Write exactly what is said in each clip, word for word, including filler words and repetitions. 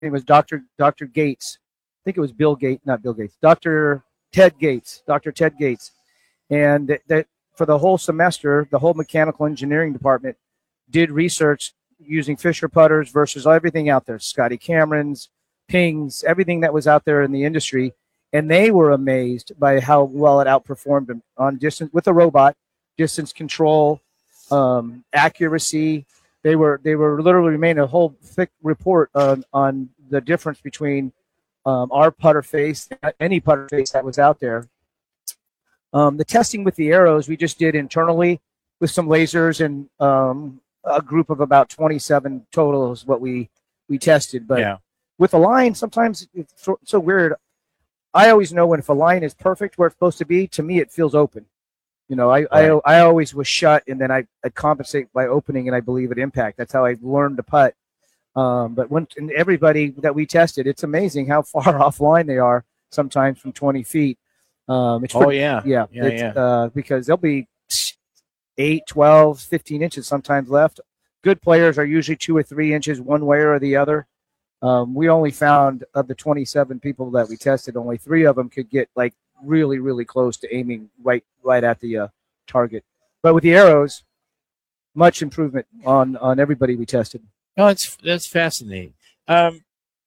It was Doctor Doctor Gates. I think it was Bill Gates, not Bill Gates. Doctor Ted Gates. Doctor Ted Gates, and that, that for the whole semester, the whole mechanical engineering department did research using Fisher putters versus everything out there, Scotty Camerons, Pings, everything that was out there in the industry, and they were amazed by how well it outperformed them on distance with a robot, distance control, um, accuracy. They were they were literally made a whole thick report on on the difference between um, our putter face, any putter face that was out there. Um, the testing with the arrows we just did internally with some lasers and um, a group of about twenty-seven total is what we we tested. But yeah. with a line, sometimes it's so, so weird. I always know when if a line is perfect where it's supposed to be, to me it feels open. You know, I, right. I I always was shut, and then I I compensate by opening, and I believe at impact. That's how I learned to putt. Um, but when and everybody that we tested, it's amazing how far offline they are sometimes from twenty feet. Um, it's oh, pretty, yeah. Yeah. yeah, it's, yeah. Uh, because they'll be eight, twelve, fifteen inches sometimes left. Good players are usually two or three inches one way or the other. Um, we only found of the twenty-seven people that we tested, only three of them could get like really, really close to aiming right right at the uh, target. But with the arrows, much improvement on, on everybody we tested. Oh, that's, that's fascinating. Um,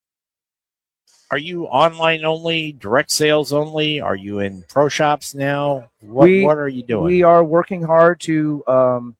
are you online only, direct sales only? Are you in pro shops now? What, we, what are you doing? We are working hard to um,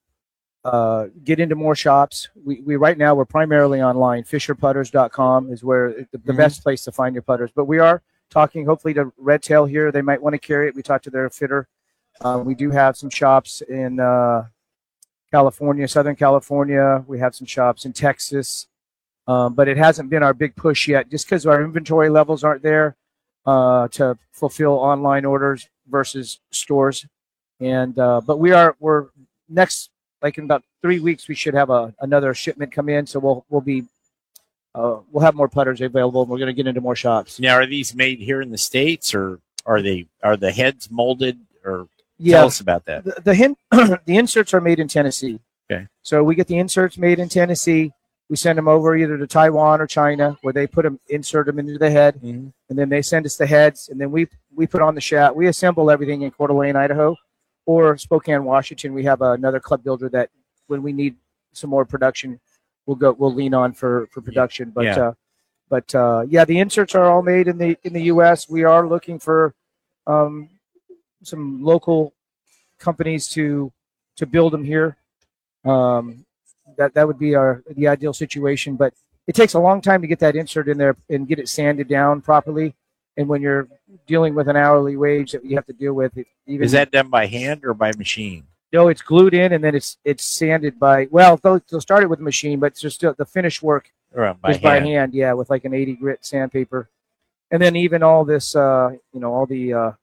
uh, get into more shops. We, we right now we're primarily online. Fisher Putters dot com is where the, the mm-hmm. best place to find your putters. But we are talking hopefully to Red Tail here. They might want to carry it. We talked to their fitter. Uh, we do have some shops in uh, California, Southern California. We have some shops in Texas. Um, but it hasn't been our big push yet just because our inventory levels aren't there uh, to fulfill online orders versus stores. And uh, but we are we're next like in about three weeks we should have a another shipment come in. So we'll we'll be uh, we'll have more putters available. And we're going to get into more shops. Now, are these made here in the States, or are they are the heads molded? Or yeah, tell us about that. The the, hin- the inserts are made in Tennessee. Okay. So we get the inserts made in Tennessee. We send them over either to Taiwan or China, where they put them, insert them into the head, mm-hmm. and then they send us the heads, and then we we put on the shaft. We assemble everything in Coeur d'Alene, Idaho, or Spokane, Washington. We have another club builder that, when we need some more production, we'll go we'll lean on for, for production. But yeah. uh, but uh, yeah, the inserts are all made in the in the U S. We are looking for um, some local companies to to build them here. Um, That that would be our the ideal situation, but it takes a long time to get that insert in there and get it sanded down properly. And when you're dealing with an hourly wage that you have to deal with, it even is that done by hand or by machine? No, it's glued in and then it's it's sanded by well, they'll, they'll start it with a machine, but it's just still, the finished work right, by is hand. by hand, yeah, with like an eighty grit sandpaper, and then even all this, uh, you know, all the uh,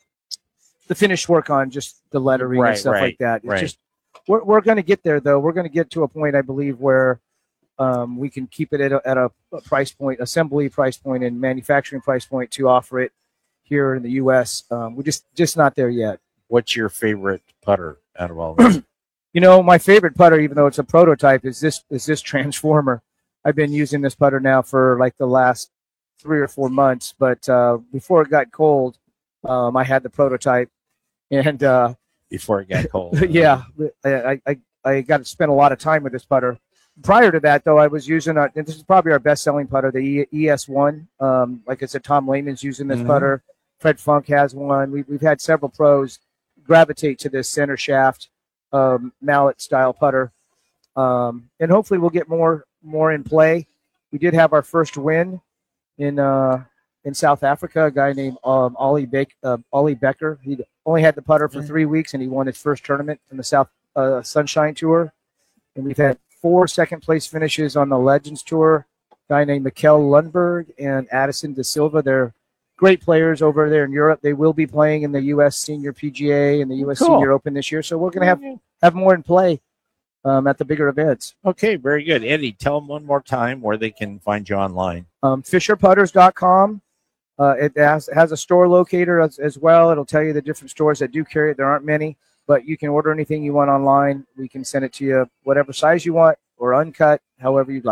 the finished work on just the lettering right, and stuff right, like that. It's right. just We're, we're going to get there, though. We're going to get to a point, I believe, where um, we can keep it at a, at a price point, assembly price point, and manufacturing price point to offer it here in the U S. Um, we're just just not there yet. What's your favorite putter out of all of them? You know, my favorite putter, even though it's a prototype, is this is this Transformer. I've been using this putter now for like the last three or four months. But uh, before it got cold, um, I had the prototype, and uh, before it got cold. yeah, I, I I got to spend a lot of time with this putter. Prior to that, though, I was using a, and this is probably our best-selling putter, the E S one. Um, like I said, Tom Lehman's using this mm-hmm. putter. Fred Funk has one. We, we've had several pros gravitate to this center shaft um, mallet-style putter, um, and hopefully we'll get more more in play. We did have our first win in uh, in South Africa. A guy named um, Ollie Beck, uh, Ollie Becker. He only had the putter for three weeks, and he won his first tournament in the South uh, Sunshine Tour. And we've had four second-place finishes on the Legends Tour. A guy named Mikkel Lundberg and Addison De Silva. They're great players over there in Europe. They will be playing in the U S Senior P G A and the U S Cool. Senior Open this year. So we're going to have have more in play um, at the bigger events. Okay, very good. Eddie, tell them one more time where they can find you online. Um, Fisher Putters dot com. Uh, it has, has a store locator as, as well. It'll tell you the different stores that do carry it. There aren't many, but you can order anything you want online. We can send it to you whatever size you want or uncut, however you'd like.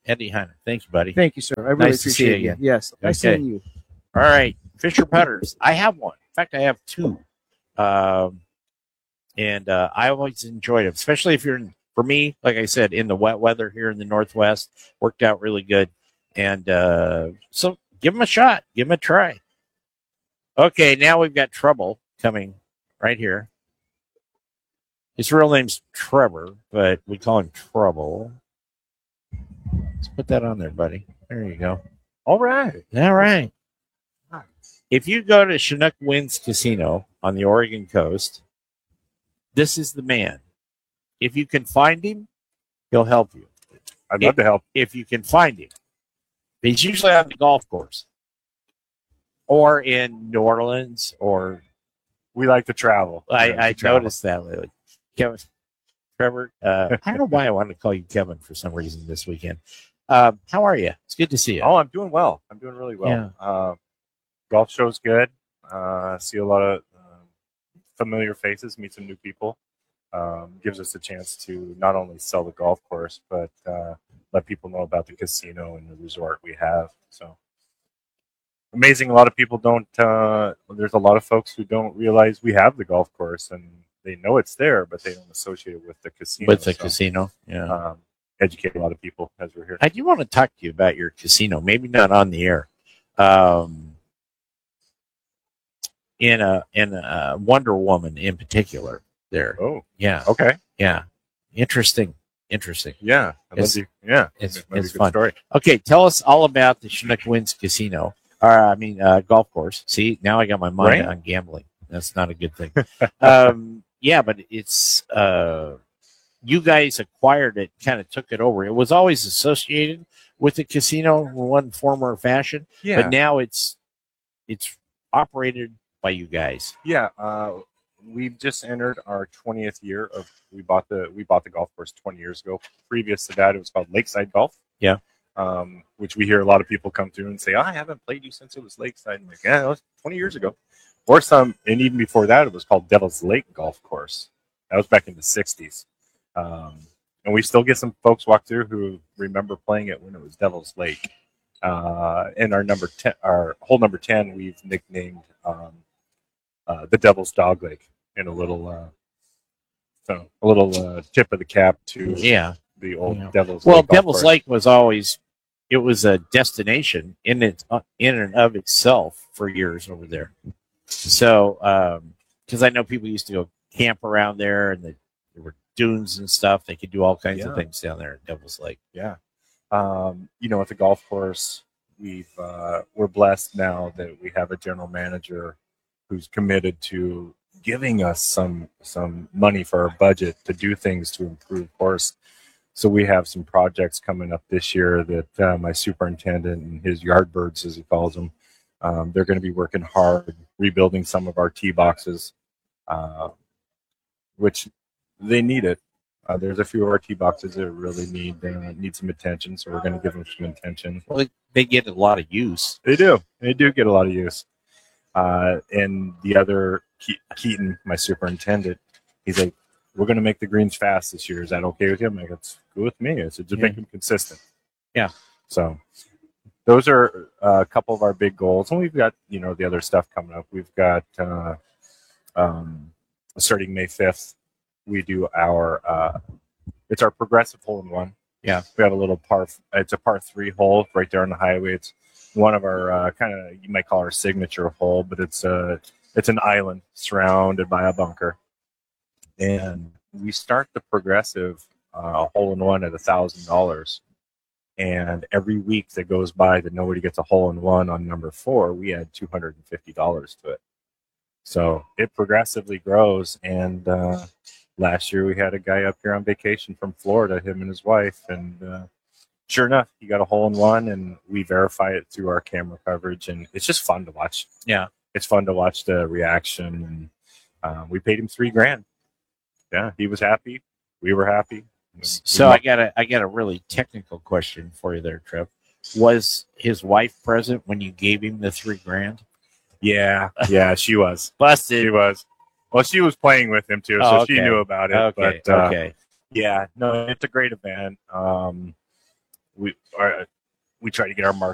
Eddie Hunter. Thank you, buddy. Thank you, sir. I really Nice to see appreciate you you. again. Yes, nice Okay. seeing you. All right, Fisher putters. I have one. In fact, I have two. Um, and uh, I always enjoyed it, especially if you're in, for me, like I said, in the wet weather here in the Northwest. Worked out really good. And uh, so give them a shot. Give them a try. Okay, now we've got Trouble coming right here. His real name's Trevor, but we call him Trouble. Let's put that on there, buddy. There you go. All right. All right. If you go to Chinook Winds Casino on the Oregon coast, this is the man. If you can find him, he'll help you. I'd love if, to help. If you can find him. He's usually on the golf course or in New Orleans or... We like to travel. I, like I to travel. noticed that lately. Kevin, Trevor, uh, I don't know why I wanted to call you Kevin for some reason this weekend. Um, how are you? It's good to see you. Oh, I'm doing well. I'm doing really well. Yeah. Uh, golf show's good. Uh, see a lot of uh, familiar faces, meet some new people. Um, gives us a chance to not only sell the golf course, but uh, let people know about the casino and the resort we have. So amazing. A lot of people don't, uh, there's a lot of folks who don't realize we have the golf course, and they know it's there, but they don't associate it with the casino. With the So, casino, yeah. Um, educate a lot of people as we're here. I do want to talk to you about your casino, maybe not on the air. Um, in a in a Wonder Woman in particular, there. Oh, Yeah, okay. yeah. Interesting, interesting. Yeah. I'd love It's- to- yeah. it's- Might be it's a good fun. story. Okay, tell us all about the Chinook Winds Casino. Or I mean, uh, golf course. See, now I got my mind Right? on gambling. That's not a good thing. um, yeah, but it's uh, you guys acquired it, kind of took it over. It was always associated with the casino in one form or fashion, Yeah. but now it's it's operated by you guys. Yeah. Uh, we've just entered our twentieth year of we bought the we bought the golf course twenty years ago. Previous to that, it was called Lakeside Golf. Yeah. Um, which we hear a lot of people come through and say, oh, I haven't played you since it was Lakeside. I'm like, yeah, that was twenty years ago. Or some, and even before that, it was called Devil's Lake Golf Course. That was back in the sixties. Um, and we still get some folks walk through who remember playing it when it was Devil's Lake. Uh, and our number ten, our hole number ten, we've nicknamed um, uh, the Devil's Dog Lake, in a little, uh, so a little uh, tip of the cap to Yeah. the old Yeah. Devil's Well, Lake. Golf Devil's Course. Lake was always it was a destination in it uh, in and of itself for years over there. So, because I know people used to go camp around there, and the, there were dunes and stuff. They could do all kinds Yeah. of things down there at Devil's Lake. Yeah. Um, you know, at the golf course, we've uh, we're blessed now that we have a general manager who's committed to giving us some some money for our budget to do things to improve course. So we have some projects coming up this year that uh, my superintendent and his yardbirds, as he calls them, um, they're going to be working hard rebuilding some of our tee boxes, uh, which they need it. Uh, there's a few of our tee boxes that really need uh, need some attention, so we're going to give them some attention. Well, they, they get a lot of use. They do. They do get a lot of use. Uh, and the other, Ke- Keaton, my superintendent, he's like, we're going to make the greens fast this year. Is that okay with you? I'm like, it's good with me. I said, just Yeah. make them consistent. Yeah. So those are uh, a couple of our big goals. And we've got, you know, the other stuff coming up. We've got, uh, um, starting May fifth, we do our, uh, it's our progressive hole in one. Yeah. We have a little par, it's a par three hole right there on the highway. It's one of our uh, kind of, you might call our signature hole, but it's a, it's an island surrounded by a bunker. And we start the progressive uh, hole in one at a thousand dollars. And every week that goes by that nobody gets a hole in one on number four, we add two hundred fifty dollars to it. So it progressively grows. And uh, last year we had a guy up here on vacation from Florida, him and his wife. And uh, sure enough, he got a hole in one, and we verify it through our camera coverage. And it's just fun to watch. Yeah. It's fun to watch the reaction. And uh, we paid him three grand. Yeah, he was happy. We were happy. So I got a I got a really technical question for you there, Trev. Was his wife present when you gave him the three grand? Yeah, yeah, she was. Busted. She was. Well, she was playing with him too, so Oh, she okay. knew about it. Okay. But uh, okay. yeah, no, it's a great event. Um, we are we try to get our mark